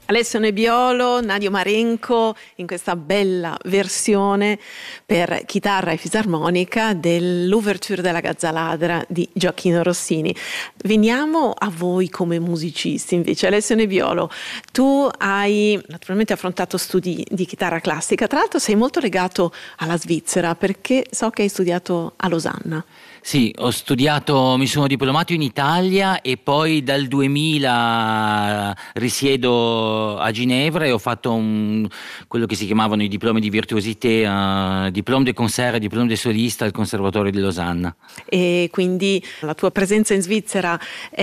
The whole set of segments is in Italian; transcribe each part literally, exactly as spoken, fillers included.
Alessio Nebiolo, Nadio Marenco in questa bella versione per chitarra e fisarmonica dell'Ouverture della Gazzaladra di Gioacchino Rossini. Veniamo a voi come musicisti invece. Alessio Nebiolo, tu hai naturalmente affrontato studi di chitarra classica, tra l'altro sei molto legato alla Svizzera perché so che hai studiato a Losanna. Sì, ho studiato, mi sono diplomato in Italia e poi dal duemila risiedo a Ginevra e ho fatto un, quello che si chiamavano i diplomi di virtuosité, uh, diplôme de concert e diplôme de soliste al Conservatorio di Losanna. E quindi la tua presenza in Svizzera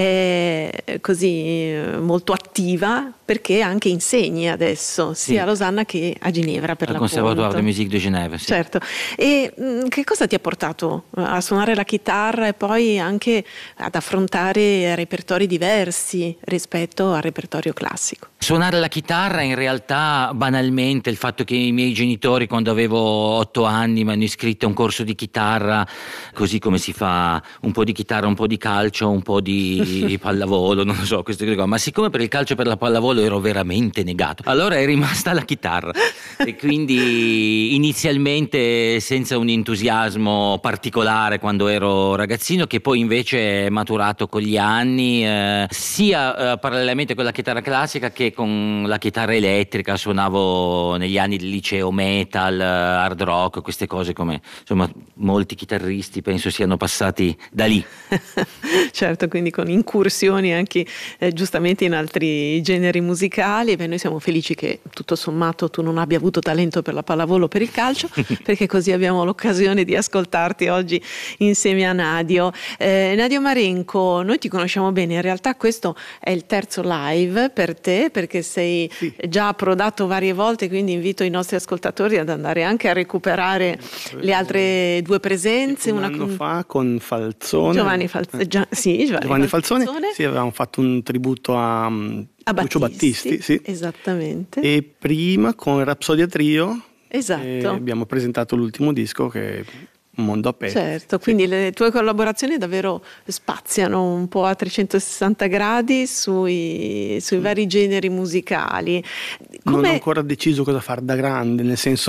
è così molto attiva perché anche insegni adesso sia sì. a Losanna che a Ginevra per al l'appunto. Conservatoire de Musique de Genève. Sì. Certo. E mh, che cosa ti ha portato a suonare la chitarra e poi anche ad affrontare repertori diversi rispetto al repertorio classico? Suonare la chitarra in realtà banalmente il fatto che i miei genitori quando avevo otto anni mi hanno iscritto a un corso di chitarra, così come si fa un po' di chitarra, un po' di calcio, un po' di pallavolo, non lo so, queste cose, ma siccome per il calcio e per la pallavolo ero veramente negato, allora è rimasta la chitarra e quindi inizialmente senza un entusiasmo particolare quando ero ragazzino, che poi invece è maturato con gli anni, eh, sia eh, parallelamente con la chitarra classica che con la chitarra elettrica. Suonavo negli anni del liceo metal, hard rock, queste cose, come insomma molti chitarristi penso siano passati da lì. Certo, quindi con incursioni anche eh, giustamente in altri generi musicali. Beh, noi siamo felici che tutto sommato tu non abbia avuto talento per la pallavolo o per il calcio, perché così abbiamo l'occasione di ascoltarti oggi insieme a Nadio. Eh, Nadio Marenco, noi ti conosciamo bene, in realtà questo è il terzo live per te, perché sei sì. già approdato varie volte, quindi invito i nostri ascoltatori ad andare anche a recuperare le altre due presenze. Un una anno fa con Falzone. Giovanni, Falz- eh. Gia- sì, Giovanni, Giovanni Falzone. Falzone. Sì, avevamo fatto un tributo a, a Lucio Battisti, Battisti. Sì. Esattamente. E prima con Rapsodia Trio. Esatto. Abbiamo presentato l'ultimo disco che è Un mondo a pezzi. Certo, quindi sì. le tue collaborazioni davvero spaziano un po' a trecentosessanta gradi sui, sui vari generi musicali. Come... Non ho ancora deciso cosa fare da grande, nel senso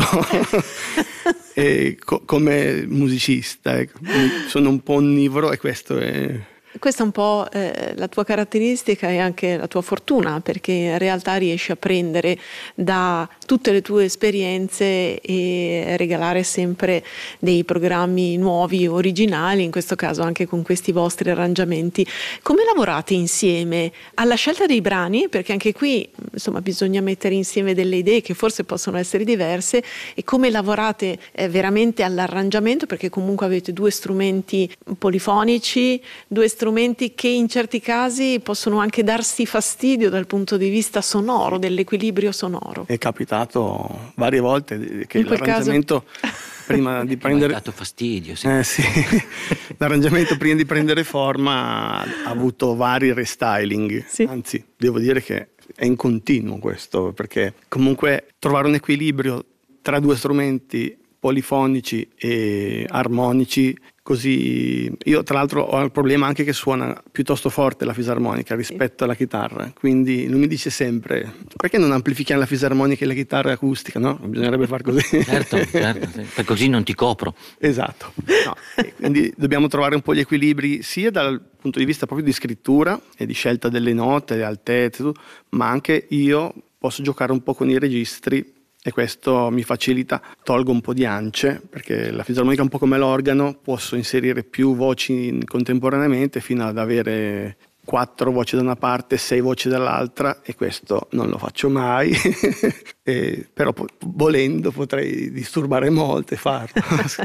e co- come musicista, ecco. Sono un po' onnivoro e questo è... Questa è un po' eh, la tua caratteristica e anche la tua fortuna, perché in realtà riesci a prendere da tutte le tue esperienze e regalare sempre dei programmi nuovi, originali, in questo caso anche con questi vostri arrangiamenti. Come lavorate insieme alla scelta dei brani? Perché anche qui insomma bisogna mettere insieme delle idee che forse possono essere diverse, e come lavorate eh, veramente all'arrangiamento, perché comunque avete due strumenti polifonici, due strumenti strumenti che in certi casi possono anche darsi fastidio dal punto di vista sonoro, dell'equilibrio sonoro. È capitato varie volte che in l'arrangiamento caso... prima di prendere... Mi ha dato fastidio, sì. Eh, sì. L'arrangiamento prima di prendere forma ha avuto vari restyling, sì. Anzi devo dire che è in continuo questo, perché comunque trovare un equilibrio tra due strumenti polifonici e armonici, così io tra l'altro ho il problema anche che suona piuttosto forte la fisarmonica rispetto alla chitarra, quindi lui mi dice sempre: perché non amplifichiamo la fisarmonica e la chitarra acustica, no? Bisognerebbe far così. Certo, certo, sì. Per così non ti copro. Esatto, no. Quindi dobbiamo trovare un po' gli equilibri sia dal punto di vista proprio di scrittura e di scelta delle note, le altezze, ma anche io posso giocare un po' con i registri e questo mi facilita, tolgo un po' di ance, perché la fisarmonica è un po' come l'organo, posso inserire più voci contemporaneamente fino ad avere quattro voci da una parte, sei voci dall'altra, e questo non lo faccio mai, e, però po- volendo potrei disturbare molto e farlo.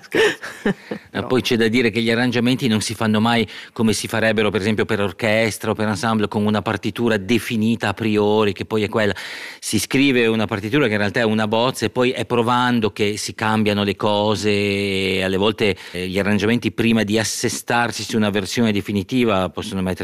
No. Poi c'è da dire che gli arrangiamenti non si fanno mai come si farebbero per esempio per orchestra o per ensemble, con una partitura definita a priori, che poi è quella. Si scrive una partitura che in realtà è una bozza e poi è provando che si cambiano le cose, e alle volte eh, gli arrangiamenti prima di assestarsi su una versione definitiva possono metterci anche tanto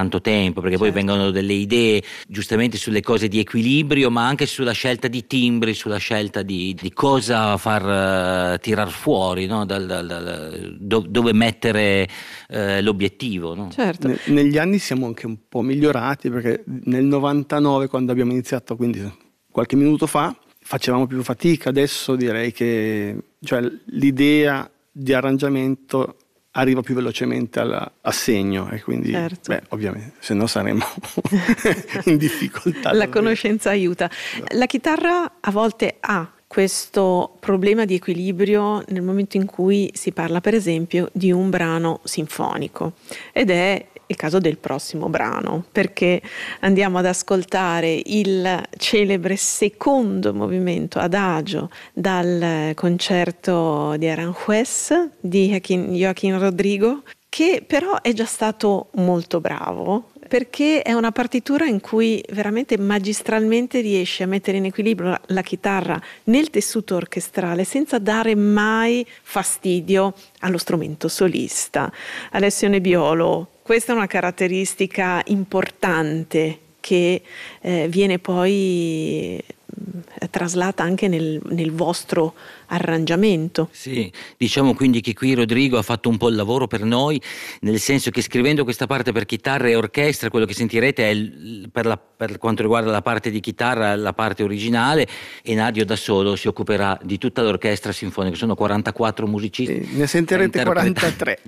tanto tempo, perché certo. poi vengono delle idee giustamente sulle cose di equilibrio, ma anche sulla scelta di timbri, sulla scelta di, di cosa far uh, tirar fuori, no? dal, dal, dal, do, dove mettere uh, l'obiettivo. No? Certo. Ne, negli anni siamo anche un po' migliorati, perché nel novantanove, quando abbiamo iniziato, quindi qualche minuto fa, facevamo più fatica. Adesso direi che cioè, l'idea di arrangiamento arriva più velocemente all'assegno, e quindi certo. beh, ovviamente se no saremmo in difficoltà. La conoscenza aiuta. La chitarra a volte ha questo problema di equilibrio nel momento in cui si parla, per esempio, di un brano sinfonico, ed è il caso del prossimo brano, perché andiamo ad ascoltare il celebre secondo movimento adagio dal concerto di Aranjuez di Joaquín, Joaquín Rodrigo, che però è già stato molto bravo, perché è una partitura in cui veramente magistralmente riesce a mettere in equilibrio la, la chitarra nel tessuto orchestrale senza dare mai fastidio allo strumento solista. Alessio Nebiolo, questa è una caratteristica importante che eh, viene poi mh, traslata anche nel, nel vostro arrangiamento. Sì, diciamo quindi che qui Rodrigo ha fatto un po' il lavoro per noi, nel senso che scrivendo questa parte per chitarra e orchestra, quello che sentirete è il, per, la, per quanto riguarda la parte di chitarra, la parte originale, e Nadio da solo si occuperà di tutta l'orchestra sinfonica. Sono quarantaquattro musicisti. Sì, ne sentirete quarantatré.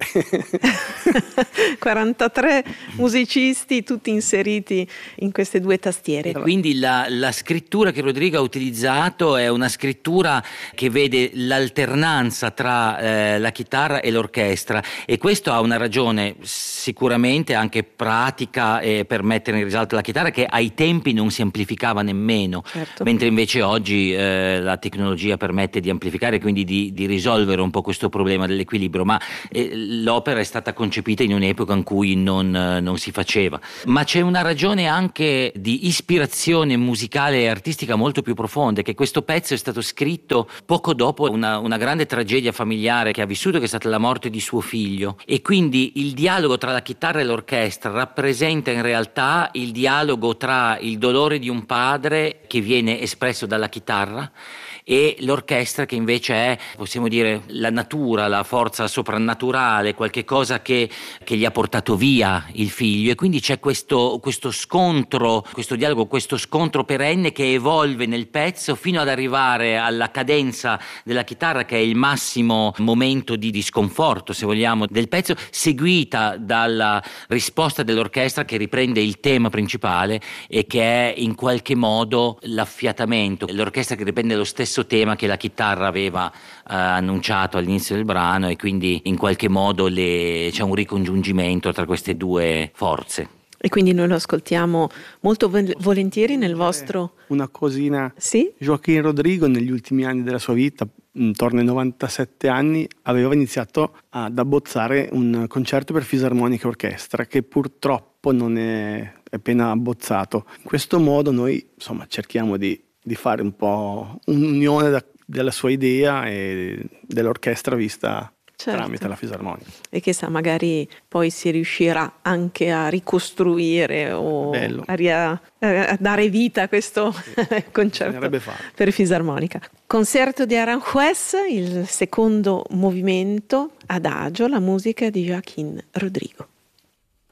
quarantatré musicisti tutti inseriti in queste due tastiere. E quindi la, la scrittura che Rodrigo ha utilizzato è una scrittura che vede l'alternanza tra eh, la chitarra e l'orchestra, e questo ha una ragione sicuramente anche pratica eh, per mettere in risalto la chitarra, che ai tempi non si amplificava nemmeno, certo. mentre invece oggi eh, la tecnologia permette di amplificare e quindi di, di risolvere un po' questo problema dell'equilibrio, ma eh, l'opera è stata concepita in un'epoca in cui non, eh, non si faceva. Ma c'è una ragione anche di ispirazione musicale e artistica molto più profonda, che questo pezzo è stato scritto poco dopo una, una grande tragedia familiare che ha vissuto, che è stata la morte di suo figlio, e quindi il dialogo tra la chitarra e l'orchestra rappresenta in realtà il dialogo tra il dolore di un padre che viene espresso dalla chitarra e l'orchestra, che invece è, possiamo dire, la natura, la forza soprannaturale, qualche cosa che, che gli ha portato via il figlio, e quindi c'è questo, questo scontro, questo dialogo, questo scontro perenne che evolve nel pezzo fino ad arrivare alla cadenza della chitarra, che è il massimo momento di disconforto, se vogliamo, del pezzo, seguita dalla risposta dell'orchestra che riprende il tema principale e che è in qualche modo l'affiatamento, l'orchestra che riprende lo stesso tema che la chitarra aveva eh, annunciato all'inizio del brano, e quindi in qualche modo le, c'è un ricongiungimento tra queste due forze. E quindi noi lo ascoltiamo molto vol- volentieri nel vostro... Una cosina. Sì? Joaquín Rodrigo negli ultimi anni della sua vita, intorno ai novantasette anni, aveva iniziato ad abbozzare un concerto per fisarmonica e orchestra, che purtroppo non è, è appena abbozzato. In questo modo noi, insomma, cerchiamo di di fare un po' un'unione da, della sua idea e dell'orchestra vista certo. tramite la fisarmonica. E che sa, magari poi si riuscirà anche a ricostruire o a, ria, a dare vita a questo sì. concerto per fisarmonica. Concerto di Aranjuez, il secondo movimento adagio, la musica di Joaquín Rodrigo.